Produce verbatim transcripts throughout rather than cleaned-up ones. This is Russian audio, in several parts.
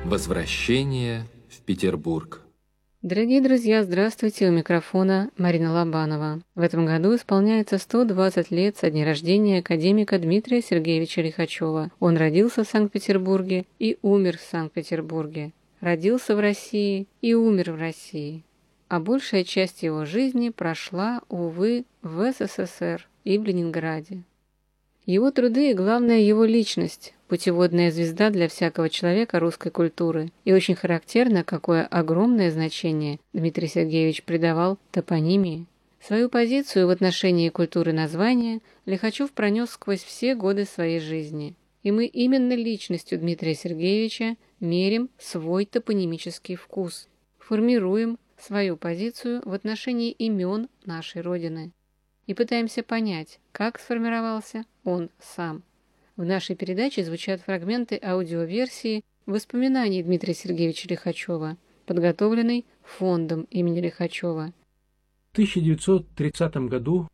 Возвращение в Петербург. Дорогие друзья, здравствуйте, у микрофона Марина Лобанова. В этом году исполняется сто двадцать лет со дня рождения академика Дмитрия Сергеевича Лихачева. Он родился в Санкт-Петербурге и умер в Санкт-Петербурге. Родился в России и умер в России. А большая часть его жизни прошла, увы, в СССР и в Ленинграде. Его труды и, главное, его личность – путеводная звезда для всякого человека русской культуры. И очень характерно, какое огромное значение Дмитрий Сергеевич придавал топонимии. Свою позицию в отношении культуры названия Лихачев пронес сквозь все годы своей жизни. И мы именно личностью Дмитрия Сергеевича мерим свой топонимический вкус, формируем свою позицию в отношении имен нашей Родины. И пытаемся понять, как сформировался он сам. В нашей передаче звучат фрагменты аудиоверсии воспоминаний Дмитрия Сергеевича Лихачева, подготовленной фондом имени Лихачева. В тысяча девятьсот тридцатом году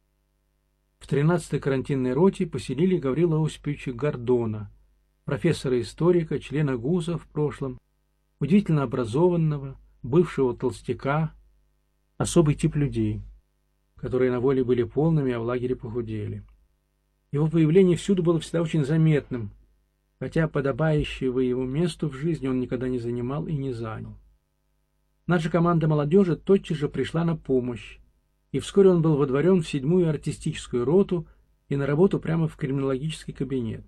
в тринадцатой карантинной роте поселили Гаврила Осиповича Гордона, профессора-историка, члена ГУЗа в прошлом, удивительно образованного, бывшего толстяка, особый тип людей, которые на воле были полными, а в лагере похудели. Его появление всюду было всегда очень заметным, хотя подобающего его месту в жизни он никогда не занимал и не занял. Наша команда молодежи тотчас же пришла на помощь, и вскоре он был водворен в седьмую артистическую роту и на работу прямо в криминологический кабинет.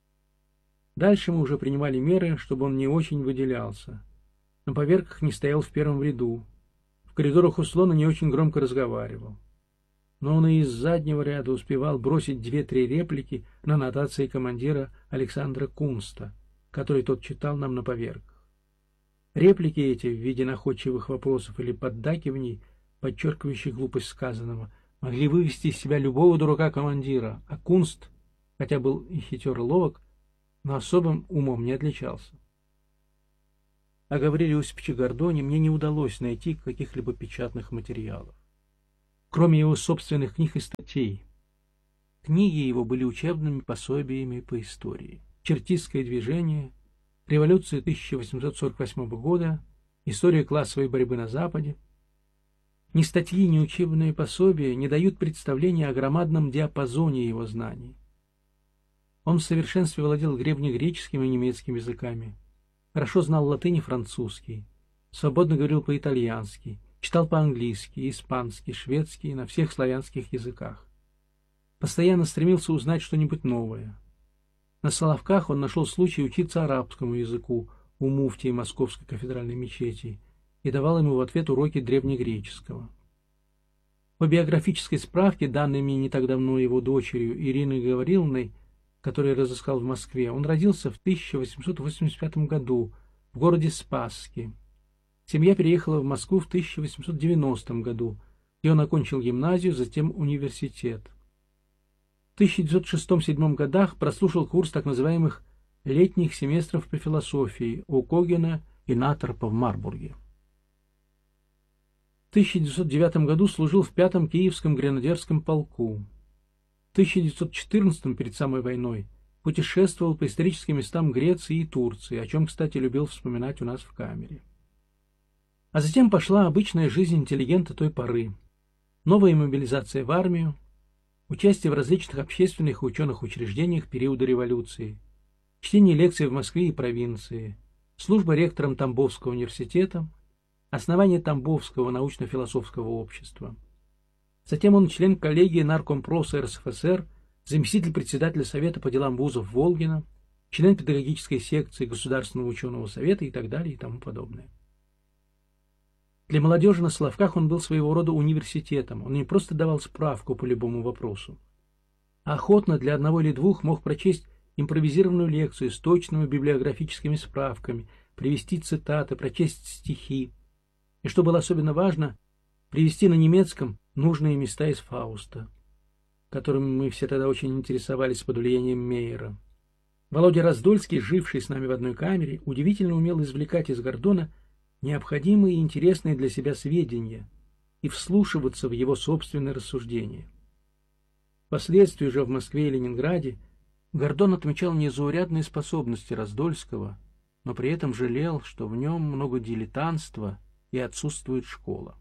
Дальше мы уже принимали меры, чтобы он не очень выделялся. На поверках не стоял в первом ряду, в коридорах услона не очень громко разговаривал. Но он и из заднего ряда успевал бросить две-три реплики на нотации командира Александра Кунста, который тот читал нам на поверках. Реплики эти в виде находчивых вопросов или поддакиваний, подчеркивающих глупость сказанного, могли вывести из себя любого дурака-командира, а Кунст, хотя был и хитер и ловок, но особым умом не отличался. О Гавриле Осиповиче Гордоне мне не удалось найти каких-либо печатных материалов, кроме его собственных книг и статей. Книги его были учебными пособиями по истории. «Чертистское движение», «Революция тысяча восемьсот сорок восьмого года», «История классовой борьбы на Западе». Ни статьи, ни учебные пособия не дают представления о громадном диапазоне его знаний. Он в совершенстве владел древнегреческим и немецким языками, хорошо знал латынь и французский, свободно говорил по-итальянски, читал по-английски, испански, шведски и на всех славянских языках. Постоянно стремился узнать что-нибудь новое. На Соловках он нашел случай учиться арабскому языку у муфтии Московской кафедральной мечети и давал ему в ответ уроки древнегреческого. По биографической справке, данной мне не так давно его дочерью Ириной Гавриловной, которую разыскал в Москве, он родился в тысяча восемьсот восемьдесят пятом году в городе Спасске. Семья переехала в Москву в тысяча восемьсот девяностом году, где он окончил гимназию, затем университет. В тысяча девятьсот шестом-седьмом годах прослушал курс так называемых летних семестров по философии у Когена и Наторпа в Марбурге. В тысяча девятьсот девятом году служил в пятом Киевском гренадерском полку. В тысяча девятьсот четырнадцатом, перед самой войной, путешествовал по историческим местам Греции и Турции, о чем, кстати, любил вспоминать у нас в камере. А затем пошла обычная жизнь интеллигента той поры. Новая мобилизация в армию, участие в различных общественных и ученых учреждениях периода революции, чтение лекций в Москве и провинции, служба ректором Тамбовского университета, основание Тамбовского научно-философского общества. Затем он член коллегии Наркомпроса эр эс эф эс эр, заместитель председателя Совета по делам вузов Волгина, член педагогической секции Государственного ученого совета и так далее и тому подобное. Для молодежи на Соловках он был своего рода университетом, он не просто давал справку по любому вопросу, а охотно для одного или двух мог прочесть импровизированную лекцию с точными библиографическими справками, привести цитаты, прочесть стихи, и, что было особенно важно, привести на немецком нужные места из Фауста, которыми мы все тогда очень интересовались под влиянием Мейера. Володя Раздольский, живший с нами в одной камере, удивительно умел извлекать из Гордона необходимые и интересные для себя сведения и вслушиваться в его собственные рассуждения. Впоследствии же в Москве и Ленинграде Гордон отмечал незаурядные способности Раздольского но при этом жалел, что в нем много дилетантства и отсутствует школа.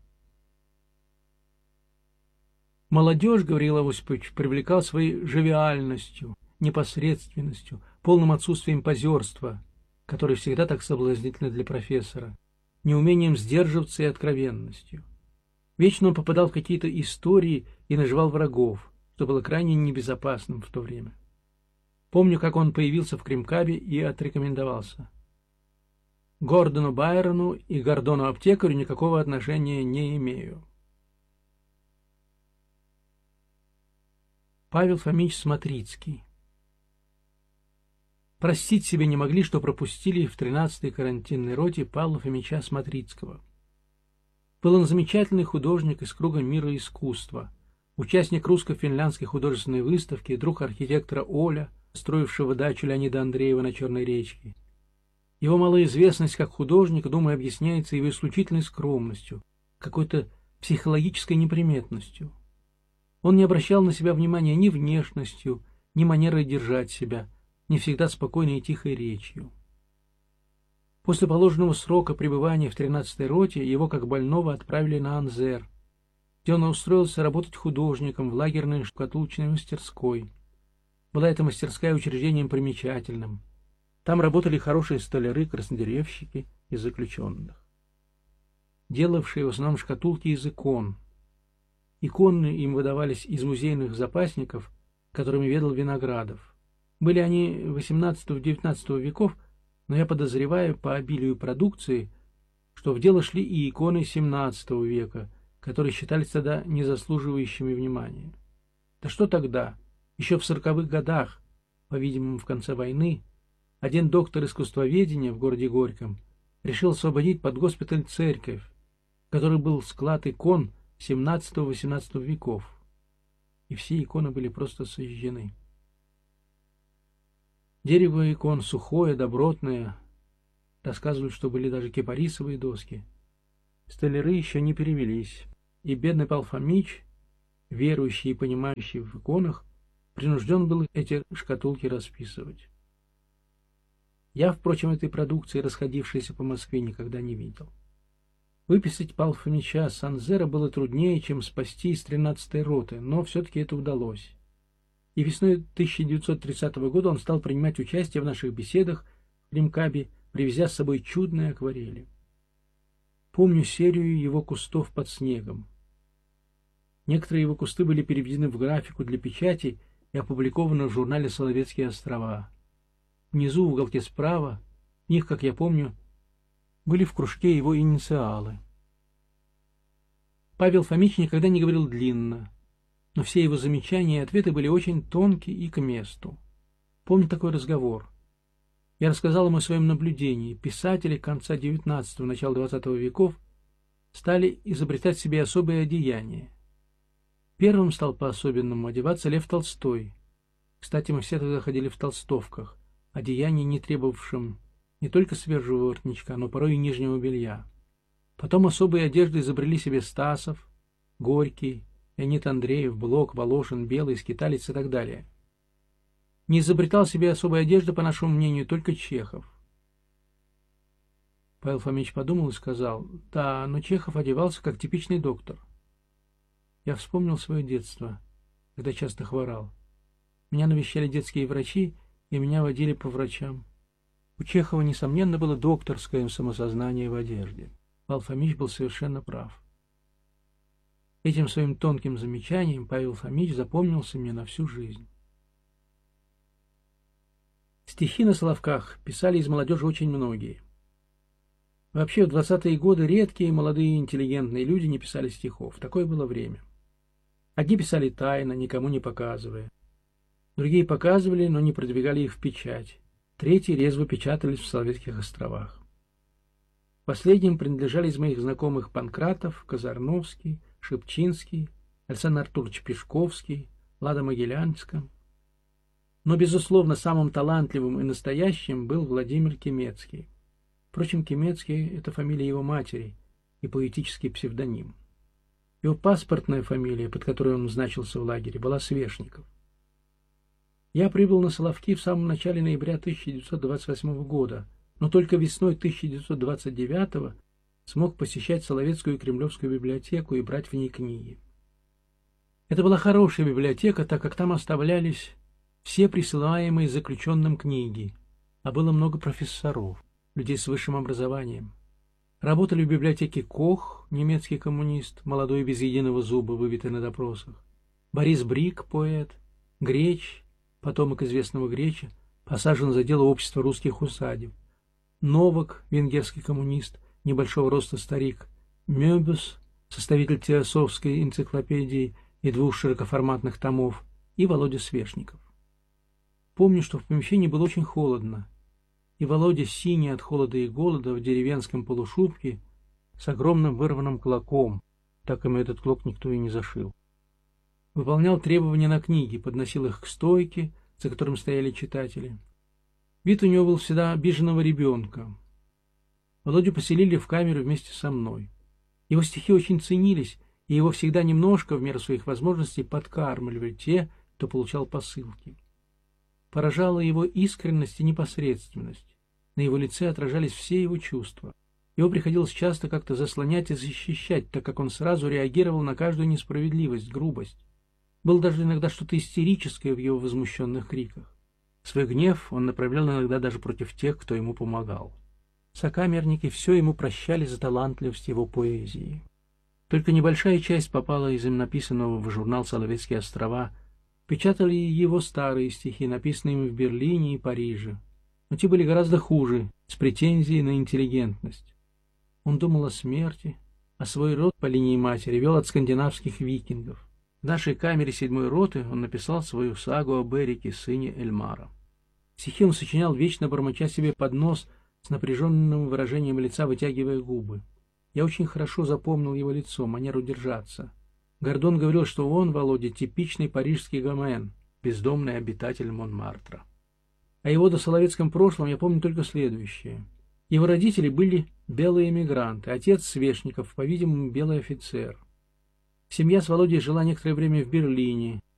Молодежь, Гавриил Осипович, привлекал своей живиальностью, непосредственностью, полным отсутствием позерства, которое всегда так соблазнительно для профессора, неумением сдерживаться и откровенностью. Вечно он попадал в какие-то истории и наживал врагов, что было крайне небезопасным в то время. Помню, как он появился в Кремкабе и отрекомендовался. Гордону Байрону и Гордону Аптекарю никакого отношения не имею. Павел Фомич Смотрицкий. Простить себе не могли, что пропустили в тринадцатой карантинной роте Павла Фомича Смотрицкого. Был он замечательный художник из круга мира искусства, участник русско-финляндской художественной выставки, друг архитектора Оля, строившего дачу Леонида Андреева на Черной речке. Его малоизвестность как художник, думаю, объясняется его исключительной скромностью, какой-то психологической неприметностью. Он не обращал на себя внимания ни внешностью, ни манерой держать себя, не всегда спокойной и тихой речью. После положенного срока пребывания в тринадцатой роте его, как больного, отправили на Анзер, где он устроился работать художником в лагерной шкатулочной мастерской. Была эта мастерская учреждением примечательным. Там работали хорошие столяры, краснодеревщики и заключенных, делавшие в основном шкатулки из икон. Иконы им выдавались из музейных запасников, которыми ведал Виноградов. Были они восемнадцатого-девятнадцатого веков, но я подозреваю по обилию продукции, что в дело шли и иконы семнадцатого века, которые считались тогда незаслуживающими внимания. Да что тогда? Еще в сороковых годах, по-видимому, в конце войны, один доктор искусствоведения в городе Горьком решил освободить под госпиталь церковь, в которой был склад икон семнадцатого-восемнадцатого веков, и все иконы были просто сожжены. Дерево икон сухое, добротное, рассказывают, что были даже кипарисовые доски. Столяры еще не перевелись, и бедный Павел Фомич, верующий и понимающий в иконах, принужден был эти шкатулки расписывать. Я, впрочем, этой продукции, расходившейся по Москве, никогда не видел. Выписать Павла Фомича с Анзера было труднее, чем спасти из тринадцатой роты, но все-таки это удалось. И весной тысяча девятьсот тридцатого года он стал принимать участие в наших беседах в Кремкабе, привезя с собой чудные акварели. Помню серию его кустов под снегом. Некоторые его кусты были переведены в графику для печати и опубликованы в журнале «Соловецкие острова». Внизу, в уголке справа, в них, как я помню, были в кружке его инициалы. Павел Фомич никогда не говорил длинно, но все его замечания и ответы были очень тонкие и к месту. Помню такой разговор. Я рассказал ему о своем наблюдении. Писатели конца девятнадцатого, начала двадцатого веков стали изобретать себе особые одеяния. Первым стал по-особенному одеваться Лев Толстой. Кстати, мы все тогда ходили в толстовках, одеянии, не требовавшим не только свежего воротничка, но порой и нижнего белья. Потом особые одежды изобрели себе Стасов, Горький, Леонид Андреев, Блок, Волошин, Белый, Скиталец и так далее. Не изобретал себе особой одежды, по нашему мнению, только Чехов. Павел Фомич подумал и сказал: да, но Чехов одевался как типичный доктор. Я вспомнил свое детство, когда часто хворал. Меня навещали детские врачи, и меня водили по врачам. У Чехова, несомненно, было докторское самосознание в одежде. Павел Фомич был совершенно прав. Этим своим тонким замечанием Павел Фомич запомнился мне на всю жизнь. Стихи на Соловках писали из молодежи очень многие. Вообще, в двадцатые годы редкие молодые интеллигентные люди не писали стихов. Такое было время. Одни писали тайно, никому не показывая. Другие показывали, но не продвигали их в печать. Третьи резво печатались в Соловецких островах. Последним принадлежали из моих знакомых Панкратов, Казарновский, Шепчинский, Александр Артурович Пешковский, Лада Могилянская. Но, безусловно, самым талантливым и настоящим был Владимир Кемецкий. Впрочем, Кемецкий – это фамилия его матери и поэтический псевдоним. Его паспортная фамилия, под которой он значился в лагере, была Свешников. Я прибыл на Соловки в самом начале ноября тысяча девятьсот двадцать восьмого года, но только весной тысяча девятьсот двадцать девятого смог посещать Соловецкую и Кремлевскую библиотеку и брать в ней книги. Это была хорошая библиотека, так как там оставлялись все присылаемые заключенным книги, а было много профессоров, людей с высшим образованием. Работали в библиотеке Кох, немецкий коммунист, молодой и без единого зуба, выбитый на допросах, Борис Брик, поэт, Греч, потомок известного Греча, посажен за дело общества русских усадеб, Новак, венгерский коммунист, небольшого роста старик, Мёбиус, составитель теософской энциклопедии и двух широкоформатных томов, и Володя Свешников. Помню, что в помещении было очень холодно, и Володя, синий от холода и голода, в деревенском полушубке, с огромным вырванным клоком, так ему этот клок никто и не зашил. Выполнял требования на книги, подносил их к стойке, за которым стояли читатели. Вид у него был всегда обиженного ребенка. Володю поселили в камеру вместе со мной. Его стихи очень ценились, и его всегда немножко, в меру своих возможностей, подкармливали те, кто получал посылки. Поражала его искренность и непосредственность. На его лице отражались все его чувства. Его приходилось часто как-то заслонять и защищать, так как он сразу реагировал на каждую несправедливость, грубость. Было даже иногда что-то истерическое в его возмущенных криках. Свой гнев он направлял иногда даже против тех, кто ему помогал. Сокамерники все ему прощали за талантливость его поэзии. Только небольшая часть попала из им написанного в журнал «Соловецкие острова». Печатали его старые стихи, написанные им в Берлине и Париже. Но те были гораздо хуже, с претензией на интеллигентность. Он думал о смерти, а свой род по линии матери вел от скандинавских викингов. В нашей камере седьмой роты он написал свою сагу об Эрике, сыне Эльмара. Стихи он сочинял, вечно бормоча себе под нос, с напряженным выражением лица вытягивая губы. Я очень хорошо запомнил его лицо, манеру держаться. Гордон говорил, что он, Володя, типичный парижский Гомен, бездомный обитатель Монмартра. О его досоловецком прошлом я помню только следующее. Его родители были белые эмигранты, отец Свешников, по-видимому, белый офицер. Семья с Володей жила некоторое время в Берлине,